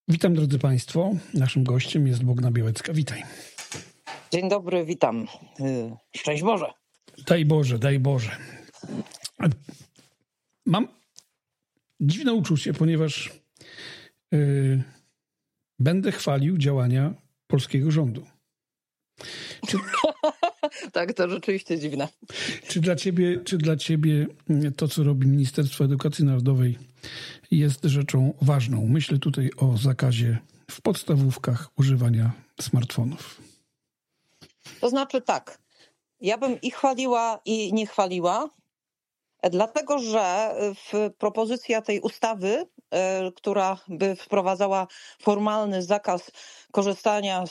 Witam, drodzy Państwo. Naszym gościem jest Bogna Białecka. Witaj. Dzień dobry, witam. Szczęść Boże. Daj Boże, daj Boże. Mam dziwne uczucie, ponieważ będę chwalił działania polskiego rządu. Tak, to rzeczywiście dziwne. Czy dla ciebie to, co robi Ministerstwo Edukacji Narodowej, jest rzeczą ważną? Myślę tutaj o zakazie w podstawówkach używania smartfonów. To znaczy tak, ja bym i chwaliła, i nie chwaliła, dlatego że propozycja tej ustawy, która by wprowadzała formalny zakaz korzystania